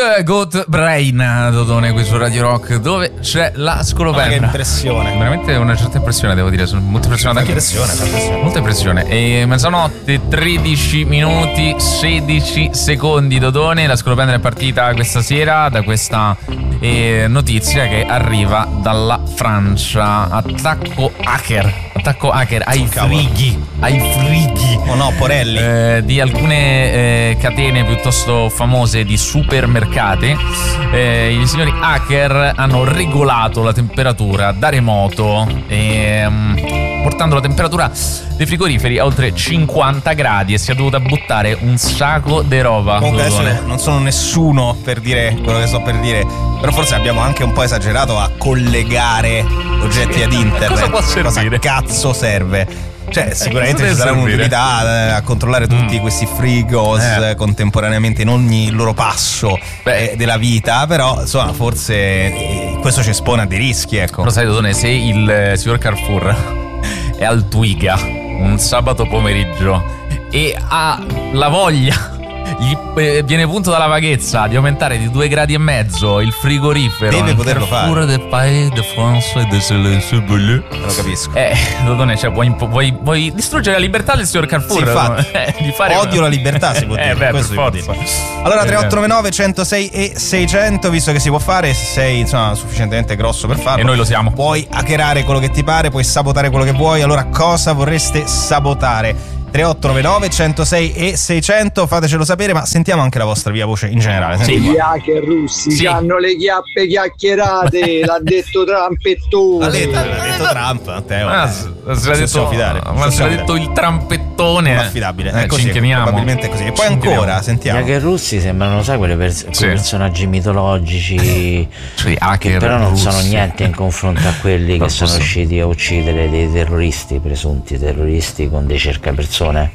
Goat Brain, Dodone, qui su Radio Rock, dove c'è la scolopendra. Che impressione. Veramente una certa impressione, devo dire. Sono molto impressionato anche. Molta impressione. E mezzanotte, 13 minuti, 16 secondi, Dodone. La scolopendra è partita questa sera da questa notizia che arriva dalla Francia. Attacco hacker ai frighi. Oh no, Porelli. Di alcune catene piuttosto famose di supermercati. I signori hacker hanno regolato la temperatura da remoto, portando la temperatura dei frigoriferi a oltre 50 gradi, e si è dovuta buttare un sacco di roba. Comunque adesso non sono nessuno per dire quello che sto per dire, però forse abbiamo anche un po' esagerato a collegare oggetti ad internet. Cosa può servire? Cosa cazzo serve? Cioè, sicuramente ci sarà un'utilità a controllare tutti questi frigos contemporaneamente in ogni loro passo della vita, però insomma forse questo ci espone a dei rischi, ecco. Lo sai, Dodone, se il signor Carrefour è al Twiga un sabato pomeriggio e ha la voglia, gli viene punto dalla vaghezza di aumentare di 2,5 gradi il frigorifero, deve poterlo fare. Carrefour de Pays de France et de Silence Bleu. Lo capisco. Dodone, cioè, vuoi distruggere la libertà del signor Carrefour? Sì, infatti. Di fare odio la libertà, si può dire. Questo per forza. Allora 3899 106 e 600, visto che si può fare, se sei insomma sufficientemente grosso per farlo, e noi lo siamo, puoi hackerare quello che ti pare, puoi sabotare quello che vuoi. Allora cosa vorreste sabotare? 3899 106 e 600, fatecelo sapere, ma sentiamo anche la vostra via voce in generale. Sì, gli hacker russi hanno le chiappe chiacchierate, l'ha detto Trampettone. L'ha detto Trump, Matteo. Ma se l'ha detto il trampettone, affidabile. È così, probabilmente è così. E poi ancora sentiamo. Gli hacker russi sembrano, sai, quei personaggi mitologici, hacker però non russi sono niente in confronto a quelli che sono riusciti a uccidere dei terroristi, presunti terroristi, con dei cercapersone.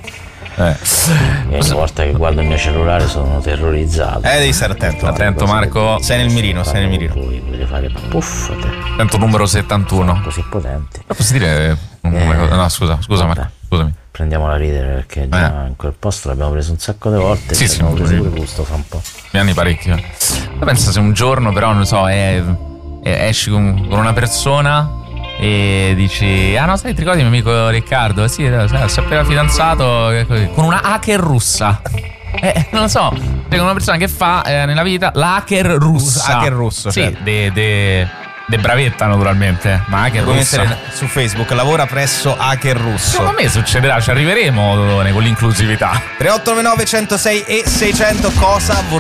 Ogni volta che guardo il mio cellulare sono terrorizzato. Devi stare attento Marco. Sei nel mirino. Voi potete fare puff. Attento, numero 71. Così potenti. Ma posso dire no, scusa Marco, scusami. Prendiamola a ridere, perché già in quel posto l'abbiamo preso un sacco di volte. Sì, abbiamo preso pure gusto fra un po'. Mi anni parecchio. Io penso se un giorno, però non so, esci con una persona e dici: ah no, sai, ti ricordi il mio amico Riccardo? Sì, si è appena fidanzato con una hacker russa. Non lo so, c'è una persona che fa nella vita l'hacker russa. Hacker russo, sì, certo. de bravetta naturalmente, ma hacker puoi russa. mettere su Facebook, lavora presso hacker russo. Secondo me succederà, ci arriveremo con l'inclusività. 3899 106 e 600, cosa